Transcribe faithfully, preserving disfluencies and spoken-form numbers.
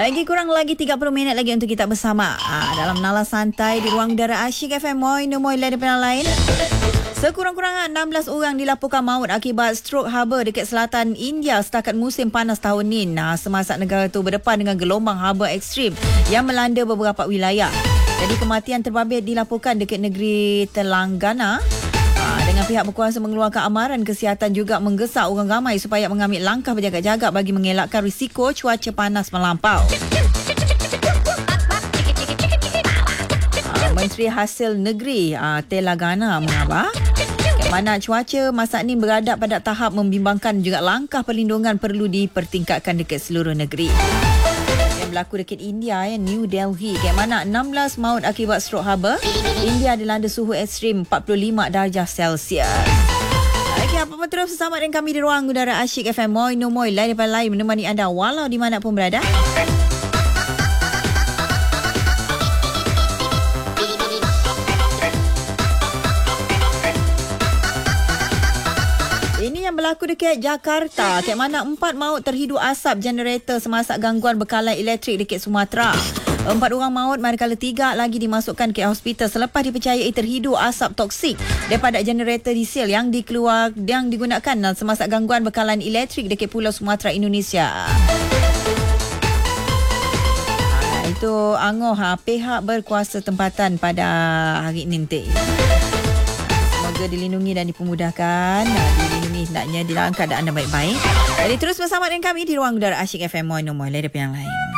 Lagi kurang lagi tiga puluh minit lagi untuk kita bersama aa, dalam Nala Santai di ruang udara Asyik F M. Moi, no moi daripada lain. Sekurang-kurangnya enam belas orang dilaporkan maut akibat strok haba dekat selatan India setakat musim panas tahun ini. Nah, semasa negara itu berdepan dengan gelombang haba ekstrim yang melanda beberapa wilayah. Jadi kematian terbabit dilaporkan dekat negeri Telangana. Dengan pihak berkuasa mengeluarkan amaran kesihatan juga menggesak orang ramai supaya mengambil langkah berjaga-jaga bagi mengelakkan risiko cuaca panas melampau. Menteri Hasil Negeri Telangana mengabar mana cuaca masa ini beradab pada tahap membimbangkan, juga langkah perlindungan perlu dipertingkatkan dekat seluruh negeri. Berlaku dekat India, ya, New Delhi. Kat mana enam belas maut akibat strok haba. India dilanda suhu ekstrim empat puluh lima darjah Celsius. Okey, apa-apa terus bersama dengan kami di ruang udara Asyik F M. Moi, no moi, lain daripada lain menemani anda walau di mana pun berada. Ini yang berlaku dekat Jakarta, kat mana empat maut terhidu asap generator semasa gangguan bekalan elektrik dekat Sumatera. Empat orang maut manakala tiga lagi dimasukkan ke hospital selepas dipercayai terhidu asap toksik daripada generator diesel yang dikeluar yang digunakan semasa gangguan bekalan elektrik dekat Pulau Sumatera, Indonesia. Ha, itu angoh ha, pihak berkuasa tempatan pada hari ini nanti. Semoga dilindungi dan dipermudahkan. Dilindungi hendaknya dalam keadaan yang baik-baik. Jadi terus bersama dengan kami di ruang udara Asyik F M. Moi, no moi, lain daripada yang lain.